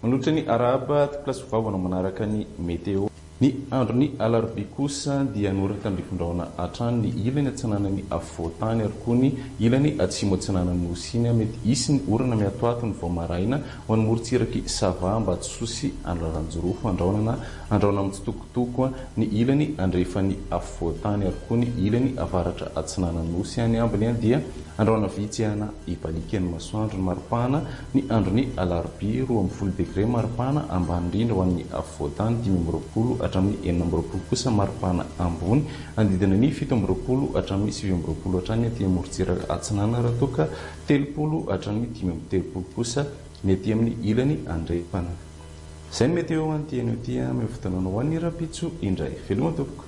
Manohitra ny araba plasy vavana manaraka ny meteo. Ny andro ny alarobia kosa dia norata ambifondraona hatrany ny ilany atsinanany afovoantany ary koa ny ilany atsimo atsinanany nosiny mety isy ny orana miatoato ny voamaraina ho any morontsiraky sava mba tsosy andraranjorofo andraona mitsitokotoko ny ilany andrefa ny afovoantany ary koa ny ilany avaratra atsinanany nosy any ambiny dia andraona vitsihana ibalika ny masoandro ny maripana ny andro ny alarobia 20 degré maripana ambany indrindra ho an'ny afovoantany 10 hatramin'ny 9 kosa maripana ambony andidina ny 7 hatramin'ny 7 hatrany aty morontsiraka atsinana raha toka 30 hatramin'ny 13 kosa ny aty amin'ny ilany andrefana. Izay ny meteo antian'io tia mivitanana ho an'ny rapitso indray veloma tompoko.